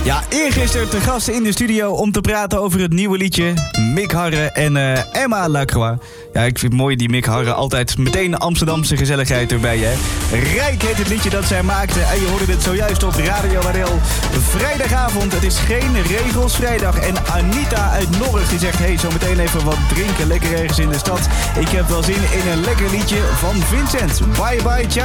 Ja, eergisteren te gast in de studio om te praten over het nieuwe liedje Mick Harre en Emma Lacroix. Ja, ik vind het mooi die Mick Harre, altijd meteen Amsterdamse gezelligheid erbij, hè. Rijk heet het liedje dat zij maakte en je hoorde het zojuist op Radio Wadel. Vrijdagavond, het is geen regels vrijdag. En Anita uit Norg die zegt, hey, zo meteen even wat drinken, lekker ergens in de stad. Ik heb wel zin in een lekker liedje van Vincent. Bye bye, ciao.